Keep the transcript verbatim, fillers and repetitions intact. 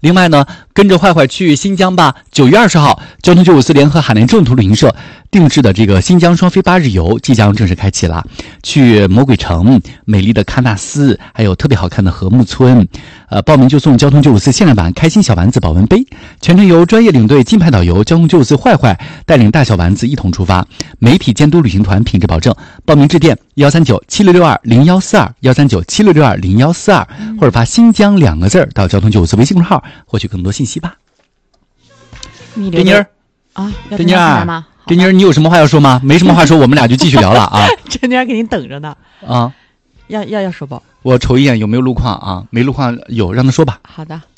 另外呢，跟着坏坏去新疆吧。九月二十号，交通九五四联合海南正途旅行社定制的这个新疆双飞八日游即将正式开启了。去魔鬼城、美丽的喀纳斯，还有特别好看的禾木村。呃，报名就送交通九五四限量版开心小丸子保温杯，全程由专业领队金牌导游交通九五四坏坏带领大小丸子一同出发，媒体监督旅行团品质保证。报名致电幺三九七六六二零幺四二幺三九七六六二零幺四二，或者发新疆两个字到交通九五四微信公众号获取更多信息吧。珍妮儿啊， 珍妮儿吗？ 珍妮儿，你有什么话要说吗？没什么话说，我们俩就继续聊了啊。 珍妮儿给你等着呢。 啊， 要要要说不？ 我瞅一眼有没有路况啊？没路况有，让他说吧。 好的。